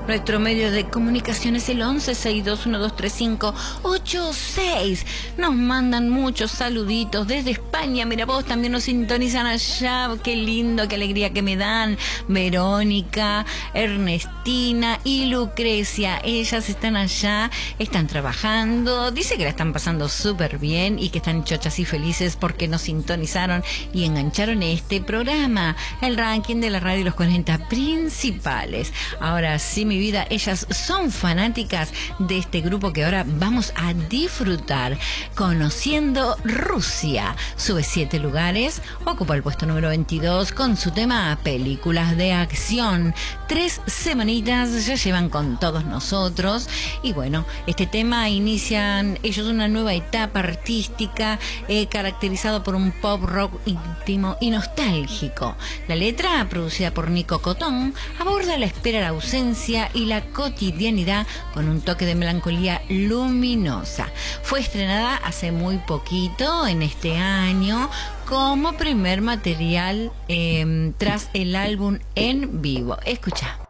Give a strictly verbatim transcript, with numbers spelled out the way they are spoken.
Nuestro medio de comunicación es el once sesenta y dos uno dos tres cinco ocho seis. Nos mandan muchos saluditos desde España. Mira, vos también nos sintonizan allá. Qué lindo, qué alegría que me dan. Verónica, Ernestina y Lucrecia. Ellas están allá, están trabajando. Dice que la están pasando súper bien y que están chochas y felices porque nos sintonizaron y engancharon este programa, el ranking de la radio, los cuarenta principales. Ahora sí, mi vida, ellas son fanáticas de este grupo que ahora vamos a disfrutar. Conociendo Rusia, sube siete lugares, ocupa el puesto número veintidós con su tema películas de acción. Tres semanitas ya llevan con todos nosotros y bueno, este tema inician ellos una nueva etapa artística eh, caracterizado por un pop rock íntimo y nostálgico. La letra, producida por Nico Cotton, aborda la espera, la ausencia y la cotidianidad con un toque de melancolía luminosa. Fue estrenada hace muy poquito, en este año, como primer material eh, tras el álbum en vivo. Escucha.